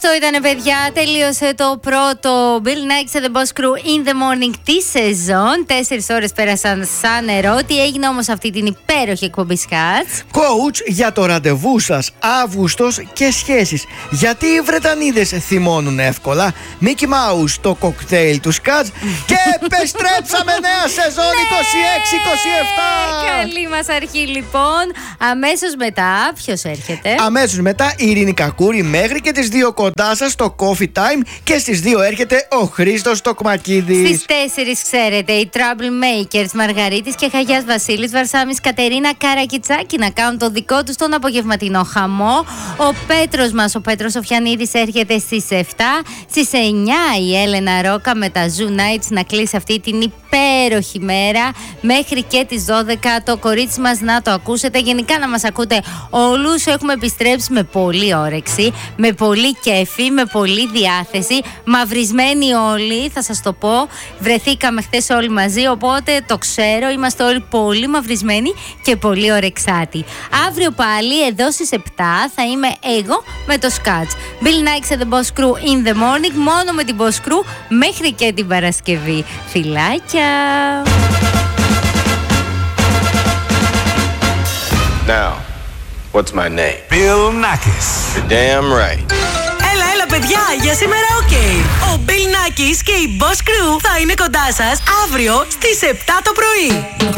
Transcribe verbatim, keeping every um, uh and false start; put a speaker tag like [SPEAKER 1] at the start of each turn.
[SPEAKER 1] Αυτό ήταν, παιδιά. Τελείωσε το πρώτο Bill Nackis and the Boss Crew in the Morning τη σεζόν. Τέσσερις ώρες πέρασαν σαν νερό. Τι έγινε όμως αυτή την υπέροχη εκπομπή Scats?
[SPEAKER 2] Coach για το ραντεβού σας, Αύγουστος και σχέσεις. Γιατί οι Βρετανίδες θυμώνουν εύκολα. Mickey Mouse, το κοκτέιλ του Scats. Και επιστρέψαμε νέα σεζόν είκοσι έξι είκοσι επτά.
[SPEAKER 1] Καλή μας αρχή, λοιπόν. Αμέσως μετά, ποιος έρχεται?
[SPEAKER 2] Αμέσως μετά η Ειρήνη Κακούρη μέχρι και τις δύο κοντά σας στο Coffee Time. Και στις δύο έρχεται ο Χρήστος Τοκμακίδης.
[SPEAKER 1] Στις τέσσερις, ξέρετε, οι Troublemakers Μαργαρίτης και Χαγιάς Βασίλης Βαρσάμης Κατερίνα Καρακιτσάκη να κάνουν το δικό τους τον απογευματινό χαμό. Ο Πέτρος μας, ο Πέτρος Σοφιανίδης, έρχεται στις επτά. Στις εννιά η Έλενα Ρόκα με τα Zoo Nights να κλείσει αυτή την υπέροχη μέρα. Μέχρι και τις δώδεκα το κορίτσι μας να το ακούσετε. Γενικά να μας ακούτε όλους. Έχουμε επιστρέψει με πολύ όρεξη, με πολύ κέφι, με πολύ διάθεση. Μαυρισμένοι όλοι, θα σας το πω. Βρεθήκαμε χθες όλοι μαζί, οπότε το ξέρω. Είμαστε όλοι πολύ μαυρισμένοι και πολύ ορεξάτοι. Αύριο πάλι εδώ στις επτά θα είμαι εγώ με το Scats. Bill Nackis and the Boss Crew in the morning. Μόνο με την Boss Crew μέχρι και την Παρασκευή. Φιλάκια!
[SPEAKER 3] Now, what's my name?
[SPEAKER 4] Bill Nackis.
[SPEAKER 3] You're damn right.
[SPEAKER 5] Έλα, έλα, παιδιά, για σήμερα οκ. Okay. Ο Bill Nackis και η Boss Crew θα είναι κοντά σας αύριο στις επτά το πρωί.